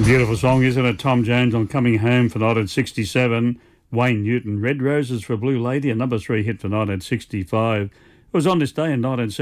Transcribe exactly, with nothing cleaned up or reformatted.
Beautiful song, isn't it? Tom Jones on Coming Home for nineteen sixty-seven. Wayne Newton, Red Roses for Blue Lady, a number three hit for nineteen sixty-five. It was on this day in nineteen seventy.